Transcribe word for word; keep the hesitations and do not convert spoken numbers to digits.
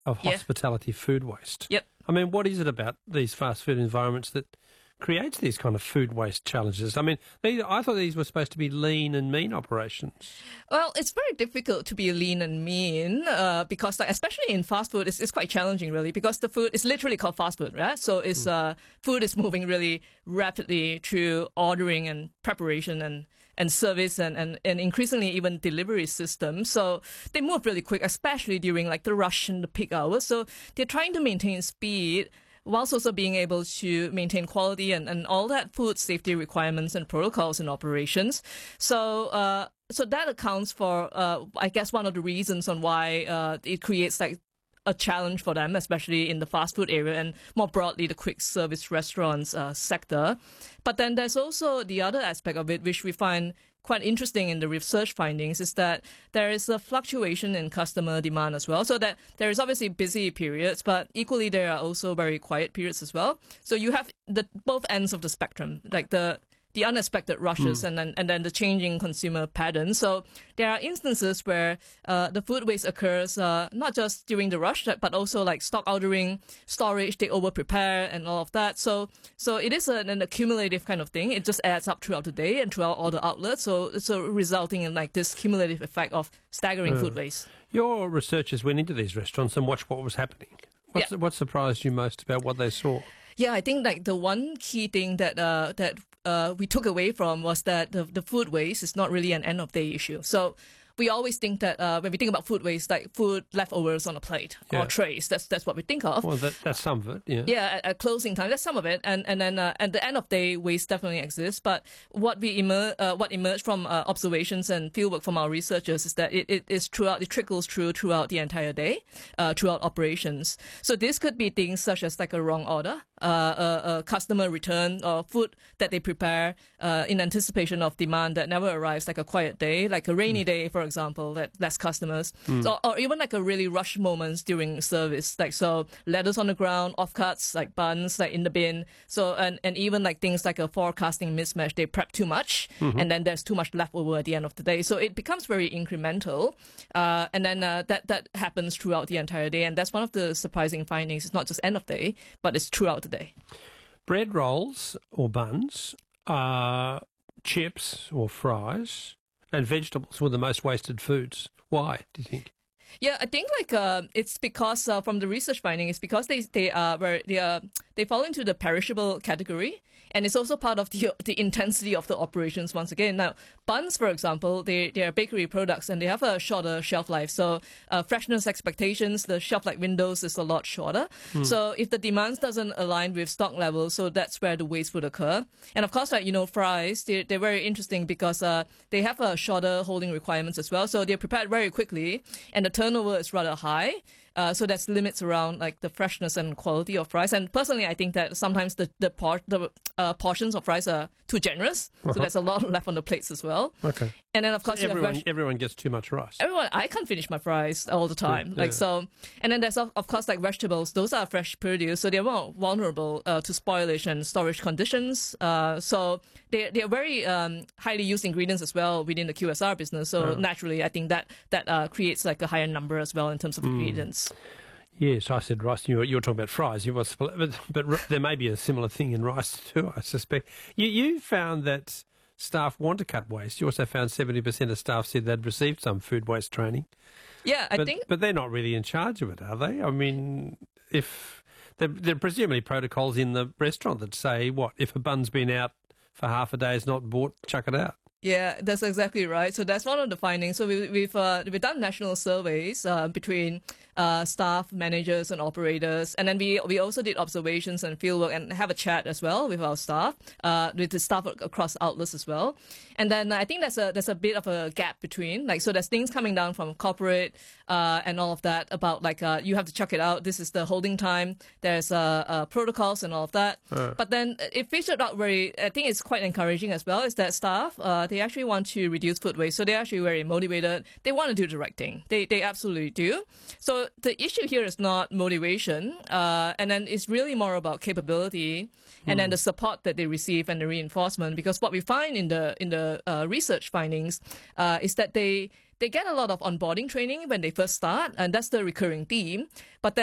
of Yeah. hospitality food waste. Yep. I mean, what is it about these fast food environments that creates these kind of food waste challenges? I mean, they, I thought these were supposed to be lean and mean operations. Well, it's very difficult to be lean and mean uh, because, like, especially in fast food, it's, it's quite challenging, really, because the food is literally called fast food, right? So it's uh, food is moving really rapidly through ordering and preparation and and service and, and, and increasingly even delivery systems. So they move really quick, especially during like the rush and the peak hours. So they're trying to maintain speed whilst also being able to maintain quality and, and all that food safety requirements and protocols and operations. So uh, so that accounts for, uh, I guess, one of the reasons on why uh, it creates like a challenge for them, especially in the fast food area and more broadly the quick service restaurants uh, sector. But then there's also the other aspect of it, which we find quite interesting in the research findings, is that there is a fluctuation in customer demand as well. So that there is obviously busy periods, but equally there are also very quiet periods as well. So you have the both ends of the spectrum, like the the unexpected rushes mm. and then and then the changing consumer patterns. So there are instances where uh, the food waste occurs uh, not just during the rush, but also like stock ordering, storage, they over prepare and all of that. So so it is an, an accumulative kind of thing. It just adds up throughout the day and throughout all the outlets. So so resulting in like this cumulative effect of staggering uh, food waste. Your researchers went into these restaurants and watched what was happening. What's, yeah. What surprised you most about what they saw? Yeah, I think like the one key thing that uh, that uh, we took away from was that the, the food waste is not really an end of day issue. So we always think that uh, when we think about food waste, like food leftovers on a plate yeah. or trays, that's that's what we think of. Well, that, that's some of it, yeah. Yeah, at, at closing time, that's some of it, and and then uh, at the end of day, waste definitely exists. But what we emer- uh, what emerged from uh, observations and fieldwork from our researchers is that it, it is throughout, it trickles through throughout the entire day, uh, throughout operations. So this could be things such as like a wrong order, uh, a, a customer return, or food that they prepare uh, in anticipation of demand that never arrives, like a quiet day, like a rainy mm. day, for example, that less customers, mm. so, or even like a really rush moments during service, like so lettuce on the ground, offcuts like buns like in the bin, so and, and even like things like a forecasting mismatch, they prep too much mm-hmm. and then there's too much left over at the end of the day, so it becomes very incremental, uh, and then uh, that that happens throughout the entire day, and that's one of the surprising findings. It's not just end of day, but it's throughout the day. Bread rolls or buns, uh, chips or fries, and vegetables were the most wasted foods. Why, do you think? Yeah, I think like uh, it's because uh, from the research finding, it's because they they are where they are they fall into the perishable category, and it's also part of the the intensity of the operations. Once again, now buns, for example, they they are bakery products and they have a shorter shelf life. So uh, freshness expectations, the shelf life windows is a lot shorter. Hmm. So if the demands doesn't align with stock levels, so that's where the waste would occur. And of course, like you know, fries, they they're very interesting because uh, they have a shorter holding requirements as well. So they're prepared very quickly, and the turnover is rather high. Uh, so that's limits around like the freshness and quality of fries. And personally, I think that sometimes the the, por- the uh, portions of fries are too generous. Uh-huh. So there's a lot left on the plates as well. Okay. And then of course so you everyone have veg- everyone gets too much rice. Everyone, I can't finish my fries all the time. Yeah. Like so, and then there's of, of course like vegetables. Those are fresh produce, so they're more vulnerable uh, to spoilage and storage conditions. Uh, so they they are very um, highly used ingredients as well within the Q S R business. So uh-huh. naturally, I think that that uh, creates like a higher number as well in terms of mm. ingredients. Yes, I said rice. You were, you were talking about fries. You was, but, but there may be a similar thing in rice too, I suspect. You, you found that staff want to cut waste. You also found seventy percent of staff said they'd received some food waste training. Yeah, I but, think... But they're not really in charge of it, are they? I mean, if there, there are presumably protocols in the restaurant that say, what, if a bun's been out for half a day, is not bought, chuck it out. Yeah, that's exactly right. So that's one of the findings. So we, we've uh, we've done national surveys uh, between uh, staff, managers, and operators, and then we we also did observations and fieldwork and have a chat as well with our staff, uh, with the staff across outlets as well. And then I think there's a there's a bit of a gap between, like, so there's things coming down from corporate uh, and all of that about like uh, you have to chuck it out. This is the holding time. There's uh, uh, protocols and all of that. Uh. But then it featured out very. I think it's quite encouraging as well. Is that staff uh, they actually want to reduce food waste, so they're actually very motivated. They want to do the right thing. They they absolutely do. So the issue here is not motivation, uh, and then it's really more about capability, and mm. then the support that they receive and the reinforcement. Because what we find in the in the uh, research findings uh, is that they they get a lot of onboarding training when they first start, and that's the recurring theme. But then